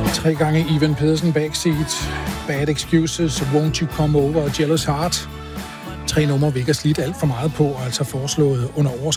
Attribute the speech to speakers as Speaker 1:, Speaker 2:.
Speaker 1: 3 gange Ivan Pedersen Backseat, Bad Excuses, Won't You Come Over og Jealous Heart. 3 numre, vi ikke har slidt alt for meget på, og altså foreslået under